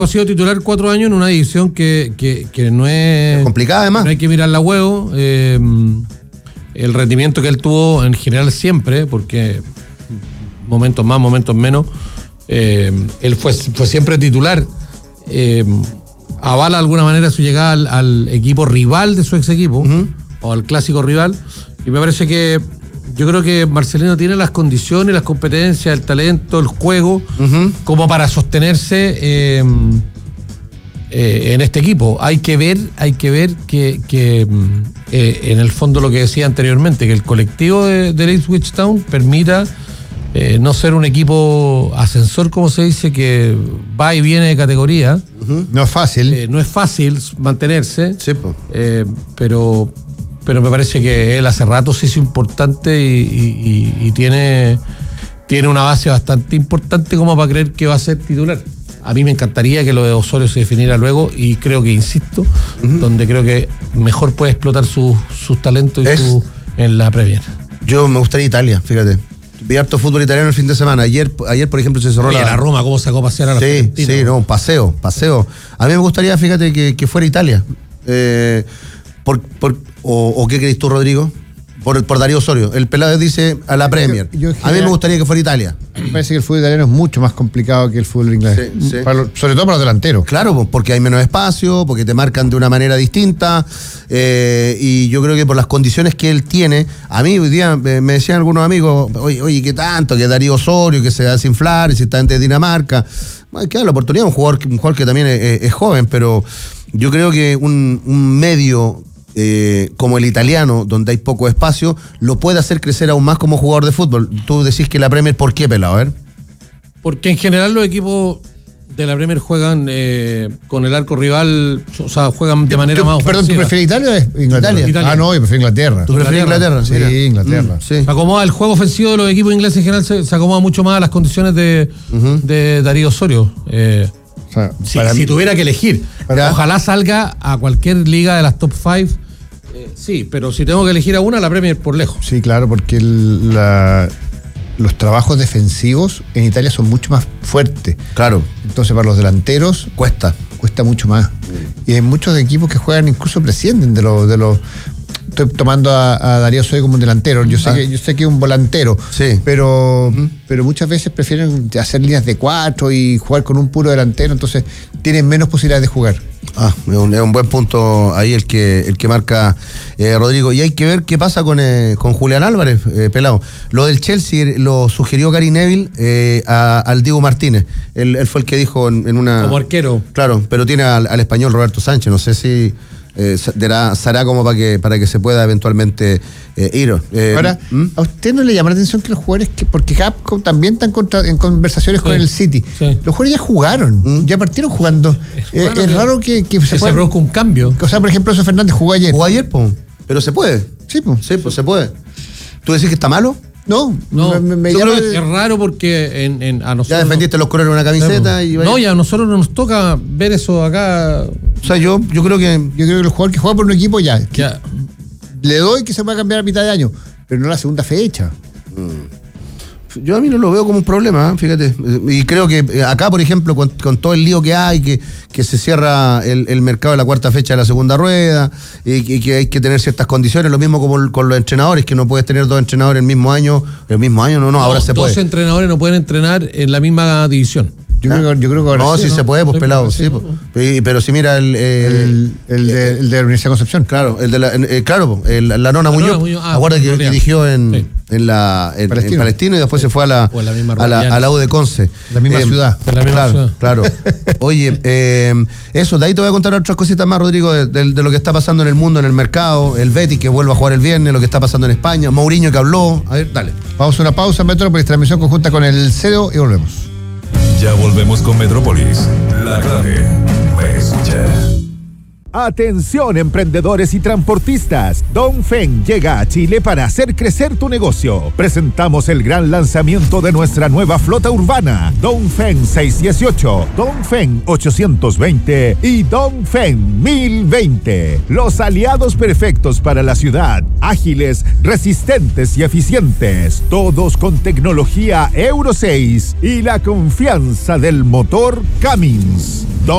Ha sido titular 4 años en una división que no es complicada, además. No hay que mirarla a huevo. El rendimiento que él tuvo en general siempre, porque momentos más, momentos menos, él fue siempre titular. Avala de alguna manera su llegada al equipo rival de su ex equipo, o al clásico rival, y me parece que yo creo que Marcelino tiene las condiciones, las competencias, el talento, el juego, como para sostenerse en este equipo. Hay que ver que en el fondo lo que decía anteriormente, que el colectivo de Ipswich Town permita no ser un equipo ascensor, como se dice, que va y viene de categoría. No es fácil. No es fácil mantenerse, Sí, pero me parece que él hace rato se hizo importante y tiene una base bastante importante como para creer que va a ser titular. A mí me encantaría que lo de Osorio se definiera luego, y creo que, insisto, donde creo que mejor puede explotar sus talentos en la Premier. Yo me gustaría Italia, fíjate. Vi harto fútbol italiano el fin de semana. Ayer por ejemplo, se cerró la Roma, ¿cómo sacó a pasear a la Argentina? Sí, no, paseo. A mí me gustaría, fíjate, que fuera Italia. ¿O qué crees tú, Rodrigo? Por Darío Osorio. El pelado dice a la Premier. A mí me gustaría que fuera Italia. Me parece que el fútbol italiano es mucho más complicado que el fútbol inglés. Sí. Sobre todo para los delanteros. Claro, porque hay menos espacio, porque te marcan de una manera distinta. Y yo creo que por las condiciones que él tiene, a mí hoy día me decían algunos amigos, oye, ¿qué tanto? Que Darío Osorio, que se hace inflar, y si está de Dinamarca. Hay que dar la oportunidad a un jugador que también es joven, pero yo creo que un medio como el italiano, donde hay poco espacio, lo puede hacer crecer aún más como jugador de fútbol. Tú decís que la Premier, ¿por qué, pelado? A ver. Porque en general los equipos de la Premier juegan con el arco rival, o sea, juegan de manera más ofensiva. Perdón, ¿tú prefieres Italia o Inglaterra? Italia. Ah, no, yo prefiero Inglaterra. ¿Tú prefieres Inglaterra? Sí, Inglaterra. Sí. Se acomoda el juego ofensivo de los equipos ingleses en general, se acomoda mucho más a las condiciones de Darío Osorio. O sea, si tuviera que elegir, ojalá salga a cualquier liga de las top 5. Sí, pero si tengo que elegir a una, la Premier por lejos. Sí, claro, porque los trabajos defensivos en Italia son mucho más fuertes. Claro. Entonces, para los delanteros cuesta mucho más. Y hay muchos equipos que juegan, incluso prescienden de los. Estoy tomando a Darío Osorio como un delantero. Yo sé que es un volantero. Sí. Pero muchas veces prefieren hacer líneas de 4 y jugar con un puro delantero. Entonces tienen menos posibilidades de jugar. Es un buen punto ahí el que marca Rodrigo. Y hay que ver qué pasa con Julián Álvarez, pelado. Lo del Chelsea lo sugirió Gary Neville al Diego Martínez. Él fue el que dijo en una. Como arquero. Claro, pero tiene al español Roberto Sánchez. No sé si será como para que se pueda eventualmente ir. Ahora, ¿a usted no le llama la atención que los jugadores, porque Capcom también están en conversaciones con el City? Sí. Los jugadores ya jugaron, ya partieron jugando. Es raro que se produzca un cambio. O sea, por ejemplo, Enzo Fernández jugó ayer. Jugó ayer, pero se puede. Sí, pues. Sí, pues se puede. ¿Tú decís que está malo? No, me yo llama. creo que es raro porque a nosotros. Ya defendiste los colores en una camiseta y no, y a nosotros no nos toca ver eso acá. O sea, yo creo que el jugador que juega por un equipo ya. Le doy que se va a cambiar a mitad de año, pero no la segunda fecha. Yo a mí no lo veo como un problema, fíjate. Y creo que acá, por ejemplo, con todo el lío que hay, que se cierra el mercado de la cuarta fecha de la segunda rueda, y que hay que tener ciertas condiciones, lo mismo como con los entrenadores, que no puedes tener dos entrenadores el mismo año, no, ahora se puede. Dos entrenadores no pueden entrenar en la misma división. Yo creo que ahora no, sí se puede, pues pelado, sí. Pero si mira el de la Universidad de Concepción. Claro, el de la Nona Muñoz. Acuerda que dirigió en Palestino y después se fue a la U de Conce. La misma ciudad. Claro. Oye, eso, de ahí te voy a contar otras cositas más, Rodrigo, de lo que está pasando en el mundo, en el mercado, el Betis que vuelve a jugar el viernes, lo que está pasando en España, Mourinho que habló. A ver, dale. Vamos a una pausa, Metrópolis, transmisión conjunta con el CEDO y volvemos. Ya volvemos con Metrópolis. La clave me escucha. Atención emprendedores y transportistas, Dongfeng llega a Chile para hacer crecer tu negocio. Presentamos el gran lanzamiento de nuestra nueva flota urbana, Dongfeng 618, Dongfeng 820 y Dongfeng 1020. Los aliados perfectos para la ciudad, ágiles, resistentes y eficientes, todos con tecnología Euro 6 y la confianza del motor Cummins.